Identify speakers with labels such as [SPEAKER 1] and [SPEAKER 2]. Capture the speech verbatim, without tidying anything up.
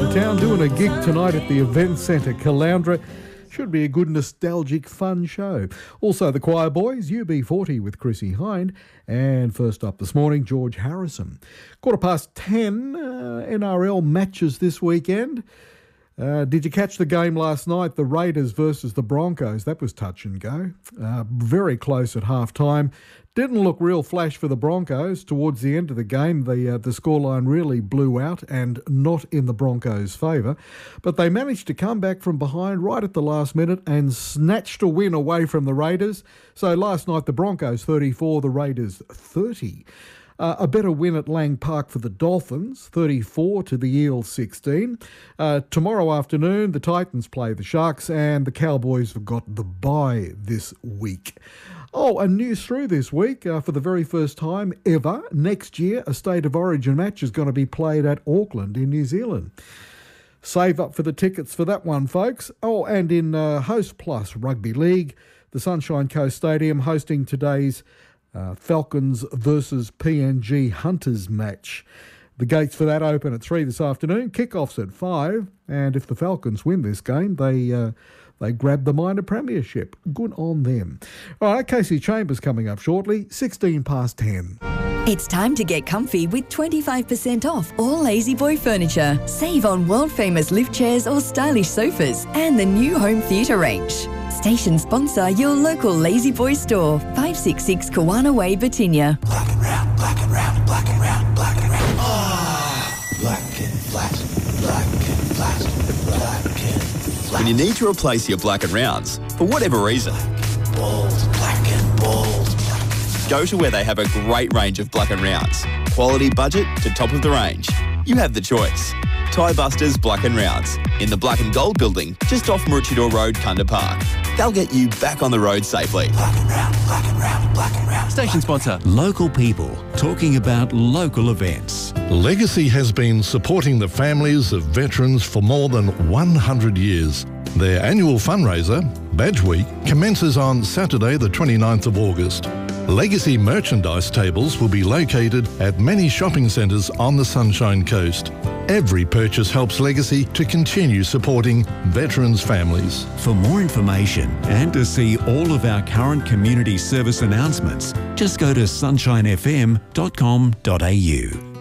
[SPEAKER 1] in town doing a gig tonight at the Event Centre, Caloundra. Should be a good nostalgic fun show. Also the Choir Boys, U B forty with Chrissy Hind. And first up this morning, George Harrison. Quarter past ten, uh, N R L matches this weekend. Uh, did you catch the game last night? The Raiders versus the Broncos. That was touch and go. Uh, very close at half time. Didn't look real flash for the Broncos. Towards the end of the game, the uh, the scoreline really blew out and not in the Broncos' favour. But they managed to come back from behind right at the last minute and snatched a win away from the Raiders. So last night, the Broncos thirty-four, the Raiders thirty. Uh, a better win at Lang Park for the Dolphins, thirty-four to the Eels sixteen. Uh, tomorrow afternoon, the Titans play the Sharks and the Cowboys have got the bye this week. Oh, and news through this week, uh, for the very first time ever, next year, a State of Origin match is going to be played at Auckland in New Zealand. Save up for the tickets for that one, folks. Oh, and in uh, Host Plus Rugby League, the Sunshine Coast Stadium hosting today's Uh, Falcons versus P N G Hunters match. The gates for that open at three this afternoon. Kickoffs at five. And if the Falcons win this game, they uh, they grab the minor premiership. Good on them. All right, Casey Chambers coming up shortly. sixteen past ten.
[SPEAKER 2] It's time to get comfy with twenty-five percent off all Lazy Boy furniture. Save on world-famous lift chairs or stylish sofas and the new home theatre range. Station sponsor your local Lazy Boy store, five sixty-six Kawana Way, Batinia.
[SPEAKER 3] Black and round, black and round, black and round, black and round. Ah, black and flat, black and flat, black and flat.
[SPEAKER 4] When you need to replace your black and rounds, for whatever reason,
[SPEAKER 3] Bold, black and bold, black and flat.
[SPEAKER 4] go to where they have a great range of black and rounds. Quality budget to top of the range. You have the choice. Tie Busters Black and Rounds in the Black and Gold building just off Maroochydore Road, Kunda Park. They'll get you back on the road safely.
[SPEAKER 3] Black and round, black and round, black and round.
[SPEAKER 4] Station sponsor.
[SPEAKER 5] Local people talking about local events.
[SPEAKER 6] Legacy has been supporting the families of veterans for more than one hundred years. Their annual fundraiser, Badge Week, commences on Saturday the twenty-ninth of August. Legacy merchandise tables will be located at many shopping centres on the Sunshine Coast. Every purchase helps Legacy to continue supporting veterans' families.
[SPEAKER 5] For more information and to see all of our current community service announcements, just go to sunshine f m dot com dot a u.